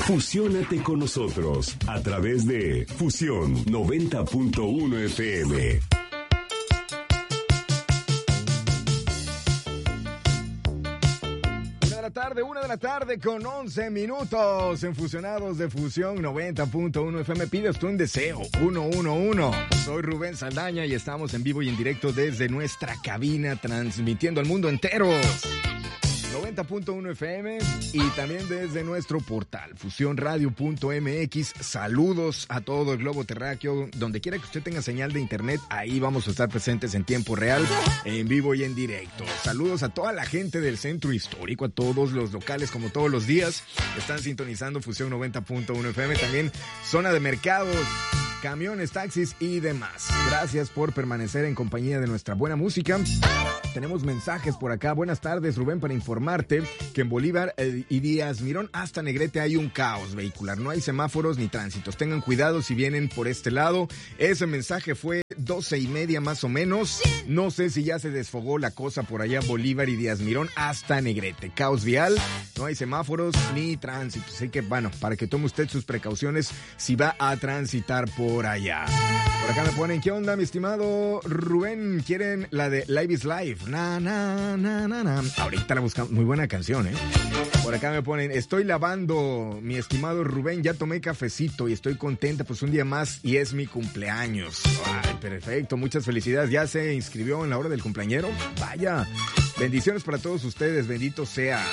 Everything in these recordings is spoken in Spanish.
Fusiónate con nosotros a través de Fusión 90.1 FM. Una de la tarde con 11 minutos en Fusionados de Fusión 90.1 FM. Pides tú un deseo, 111. Soy Rubén Saldaña y estamos en vivo y en directo desde nuestra cabina, transmitiendo al mundo entero. 90.1 FM y también desde nuestro portal fusionradio.mx. Saludos a todo el globo terráqueo, donde quiera que usted tenga señal de internet, ahí vamos a estar presentes en tiempo real, en vivo y en directo. Saludos a toda la gente del centro histórico, a todos los locales, como todos los días, están sintonizando Fusión 90.1 FM, también zona de mercados, camiones, taxis y demás. Gracias por permanecer en compañía de nuestra buena música. Tenemos mensajes por acá. Buenas tardes, Rubén, para informarte que en Bolívar y Díaz Mirón hasta Negrete hay un caos vehicular. No hay semáforos ni tránsitos. Tengan cuidado si vienen por este lado. Ese mensaje fue 12:30 más o menos. No sé si ya se desfogó la cosa por allá, Bolívar y Díaz Mirón hasta Negrete. Caos vial, no hay semáforos ni tránsitos. Así que, bueno, para que tome usted sus precauciones si va a transitar por allá. Por acá me ponen, ¿qué onda, mi estimado Rubén? ¿Quieren la de Live is Life? Na, na, na, na, na. Ahorita la buscamos. Muy buena canción, ¿eh? Por acá me ponen, estoy lavando, mi estimado Rubén, ya tomé cafecito y estoy contenta, pues un día más y es mi cumpleaños. Ay, perfecto, muchas felicidades. ¿Ya se inscribió en la hora del cumpleañero? Vaya. Bendiciones para todos ustedes, bendito sea.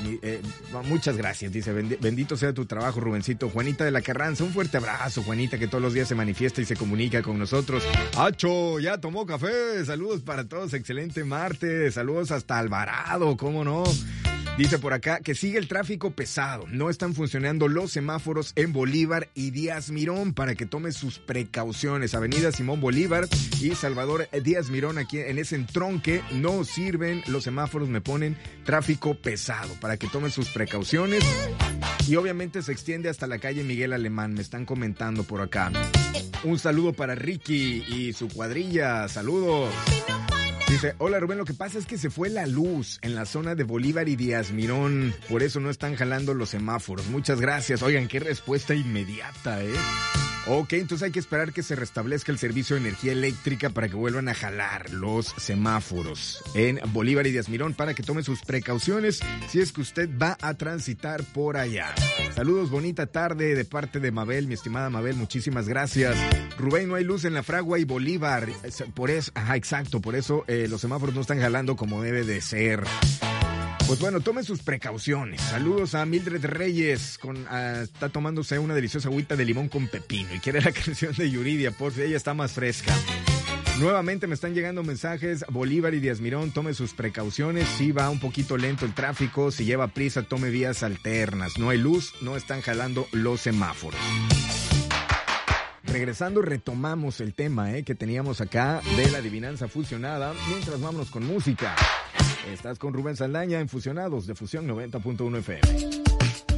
Muchas gracias, dice, bendito sea tu trabajo, Rubencito. Juanita de la Carranza, un fuerte abrazo, Juanita, que todos los días se manifiesta y se comunica con nosotros. ¡Acho! Ya tomó café, saludos para todos, excelente martes, saludos hasta Alvarado, ¿cómo no? Dice por acá que sigue el tráfico pesado. No están funcionando los semáforos en Bolívar y Díaz Mirón para que tome sus precauciones. Avenida Simón Bolívar y Salvador Díaz Mirón, aquí en ese entronque no sirven los semáforos, me ponen tráfico pesado para que tomen sus precauciones. Y obviamente se extiende hasta la calle Miguel Alemán, me están comentando por acá. Un saludo para Ricky y su cuadrilla, saludos. Dice, hola Rubén, lo que pasa es que se fue la luz en la zona de Bolívar y Díaz Mirón, por eso no están jalando los semáforos. Muchas gracias. Oigan, qué respuesta inmediata, ¿eh? Ok, entonces hay que esperar que se restablezca el servicio de energía eléctrica para que vuelvan a jalar los semáforos en Bolívar y Díaz Mirón para que tome sus precauciones si es que usted va a transitar por allá. Saludos, bonita tarde de parte de Mabel, mi estimada Mabel, muchísimas gracias. Rubén, no hay luz en la Fragua y Bolívar, por eso, exacto, por eso los semáforos no están jalando como debe de ser. Pues bueno, tomen sus precauciones. Saludos a Mildred Reyes, está tomándose una deliciosa agüita de limón con pepino y quiere la canción de Yuridia, por si ella está más fresca. Nuevamente me están llegando mensajes, Bolívar y Díaz Mirón, tome sus precauciones, si va un poquito lento el tráfico, si lleva prisa, tome vías alternas. No hay luz, no están jalando los semáforos. Regresando, retomamos el tema que teníamos acá de la adivinanza fusionada, mientras vámonos con música. Estás con Rubén Saldaña en Fusionados de Fusión 90.1 FM.